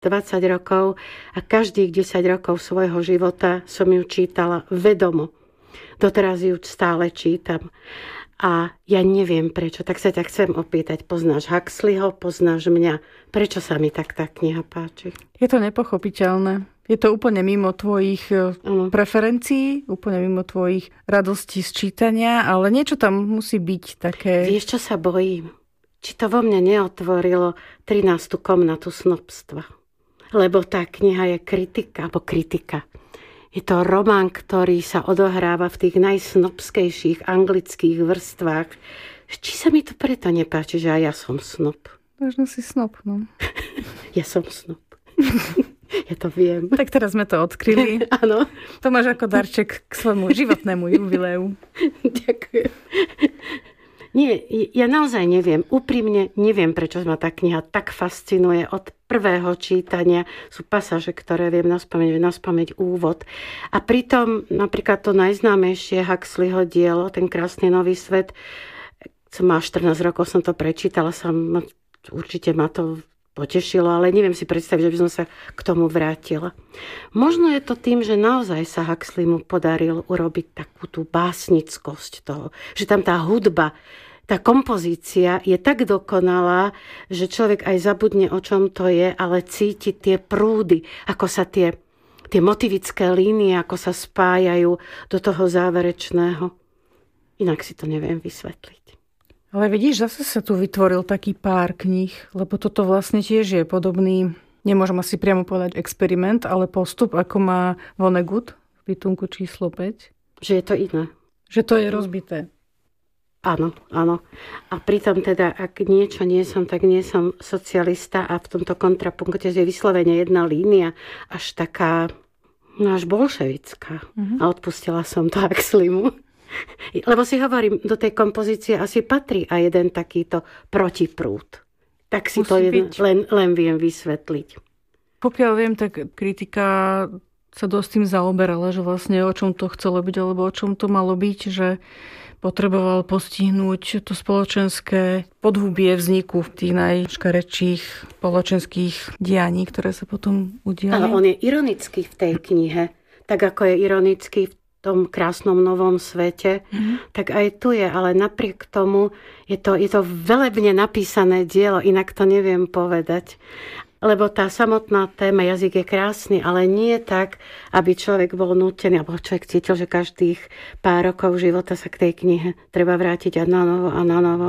20 rokov a každých 10 rokov svojho života som ju čítala vedomo. Doteraz ju stále čítam. A ja neviem prečo, tak sa ťa chcem opýtať. Poznáš Huxleyho, poznáš mňa. Prečo sa mi tak tá kniha páči? Je to nepochopiteľné. Je to úplne mimo tvojich preferencií, úplne mimo tvojich radostí z čítania, ale niečo tam musí byť také... Vieš, čo sa bojím? Či to vo mne neotvorilo 13. komnatu snobstva. Lebo tá kniha je kritika. Je to román, ktorý sa odohráva v tých najsnobskejších anglických vrstvách. Či sa mi to preto nepáči, že aj ja som snob? Možno si snob, no. Ja som snob. Ja to viem. Tak teraz sme to odkryli. Áno. To máš ako darček k svojmu životnému jubileu. Ďakujem. Nie, ja naozaj neviem. Úprimne neviem, prečo ma tá kniha tak fascinuje. Od prvého čítania sú pasáže, ktoré viem naspamäť úvod. A pritom napríklad to najznámejšie Huxleyho dielo, ten Krásny nový svet, som má 14 rokov, som to prečítala, určite ma to potešilo, ale neviem si predstaviť, že by som sa k tomu vrátila. Možno je to tým, že naozaj sa Huxleymu podaril urobiť takú tú básnickosť toho, že tam tá hudba, tá kompozícia je tak dokonalá, že človek aj zabudne, o čom to je, ale cíti tie prúdy, ako sa tie motivické línie, ako sa spájajú do toho záverečného. Inak si to neviem vysvetliť. Ale vidíš, zase sa tu vytvoril taký pár kníh, lebo toto vlastne tiež je podobný, nemôžem asi priamo povedať experiment, ale postup, ako má Vonnegut v bytunku číslo 5. Že je to iné. Že to je rozbité. Áno, áno. A pritom teda, ak niečo nie som, tak nie som socialista a v tomto kontrapunkte je vyslovene jedna línia až taká, až bolševická. A odpustila som to Huxleymu. Lebo si hovorím, do tej kompozície asi patrí aj jeden takýto protiprúd. Tak si to len viem vysvetliť. Pokiaľ viem, tak kritika sa dosť tým zaoberala, že vlastne o čom to chcelo byť, alebo o čom to malo byť, že potreboval postihnúť to spoločenské podhubie vzniku v tých najškarečších spoločenských dianí, ktoré sa potom udiali. Ale on je ironický v tej knihe, tak ako je ironický v tom krásnom novom svete, tak aj tu je, ale napriek tomu je to velebne napísané dielo, inak to neviem povedať. Lebo tá samotná téma, jazyk je krásny, ale nie tak, aby človek bol nútený, alebo človek cítil, že každých pár rokov života sa k tej knihe treba vrátiť a na novo